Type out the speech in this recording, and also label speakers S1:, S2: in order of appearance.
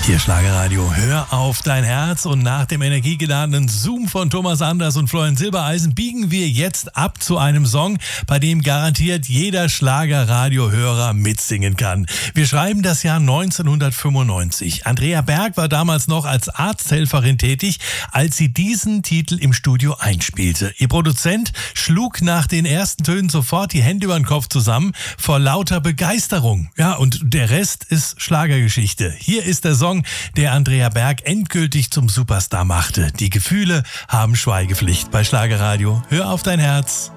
S1: Hier Schlagerradio, hör auf dein Herz, und nach dem energiegeladenen Zoom von Thomas Anders und Florian Silbereisen biegen wir jetzt ab zu einem Song, bei dem garantiert jeder Schlagerradio-Hörer mitsingen kann. Wir schreiben das Jahr 1995. Andrea Berg war damals noch als Arzthelferin tätig, als sie diesen Titel im Studio einspielte. Ihr Produzent schlug nach den ersten Tönen sofort die Hände über den Kopf zusammen vor lauter Begeisterung. Ja, und der Rest ist Schlagergeschichte. Hier ist der Song, der Andrea Berg endgültig zum Superstar machte. Die Gefühle haben Schweigepflicht bei Schlagerradio. Hör auf dein Herz.